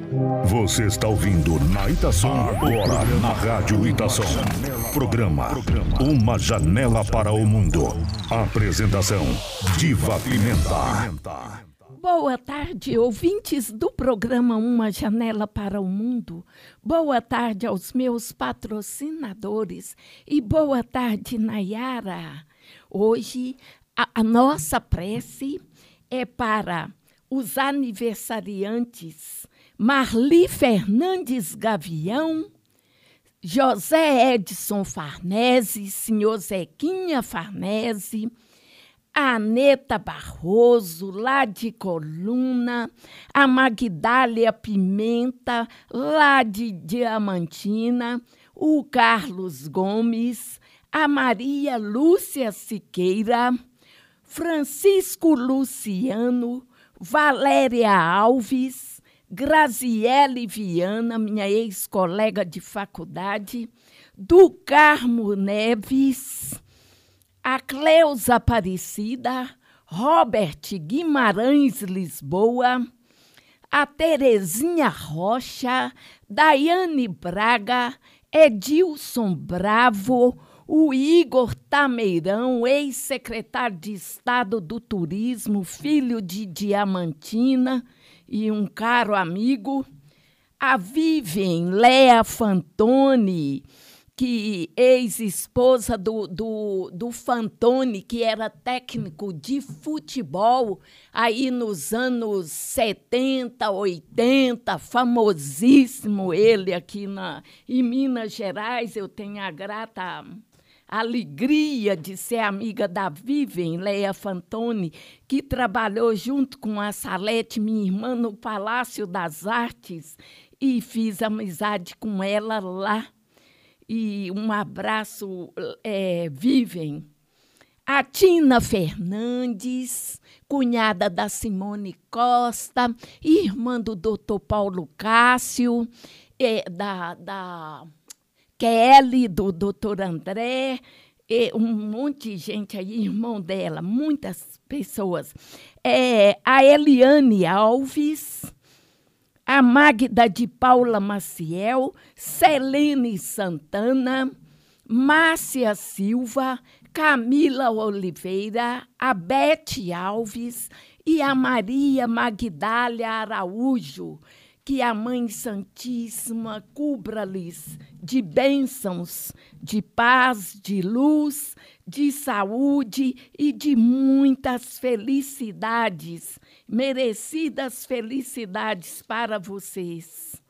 Você está ouvindo na Itação agora na Rádio Itação. Programa Uma Janela para o Mundo. Apresentação Diva Pimenta. Boa tarde, ouvintes do programa Uma Janela para o Mundo. Boa tarde aos meus patrocinadores e boa tarde, Nayara. Hoje a nossa prece é para os aniversariantes Marli Fernandes Gavião, José Edson Farnese, senhor Zequinha Farnese, a Aneta Barroso, lá de Coluna, a Magdália Pimenta, lá de Diamantina, o Carlos Gomes, a Maria Lúcia Siqueira, Francisco Luciano, Valéria Alves, Graziele Viana, minha ex-colega de faculdade, do Carmo Neves, a Cleusa Aparecida, Robert Guimarães Lisboa, a Terezinha Rocha, Daiane Braga, Edilson Bravo, o Igor Tameirão, ex-secretário de Estado do Turismo, filho de Diamantina e um caro amigo, a Vivian Lea Fantoni, que ex-esposa do Fantoni, que era técnico de futebol aí nos anos 70, 80, famosíssimo ele aqui em Minas Gerais. Eu tenho a grata alegria de ser amiga da Vivian Lea Fantoni, que trabalhou junto com a Salete, minha irmã, no Palácio das Artes, e fiz amizade com ela lá. E um abraço, Vivian. A Tina Fernandes, cunhada da Simone Costa, irmã do doutor Paulo Cássio, da Kelly, do doutor André, um monte de gente aí, irmão dela, muitas pessoas. A Eliane Alves, a Magda de Paula Maciel, Celene Santana, Márcia Silva, Camila Oliveira, a Bete Alves e a Maria Magdália Araújo. Que a Mãe Santíssima cubra-lhes de bênçãos, de paz, de luz, de saúde e de muitas felicidades, merecidas felicidades para vocês.